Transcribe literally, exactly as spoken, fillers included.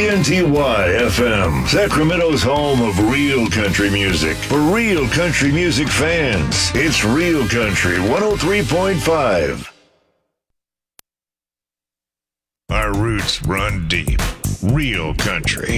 K N T Y F M, Sacramento's home of real country music. For real country music fans, it's Real Country one oh three point five. Our roots run deep. Real country.